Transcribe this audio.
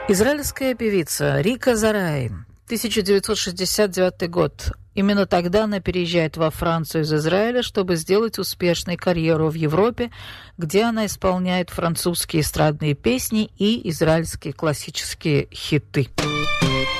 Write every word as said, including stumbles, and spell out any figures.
Израильская певица Рика Зарай, тысяча девятьсот шестьдесят девятый год. Именно тогда она переезжает во Францию из Израиля, чтобы сделать успешную карьеру в Европе, где она исполняет французские эстрадные песни и израильские классические хиты.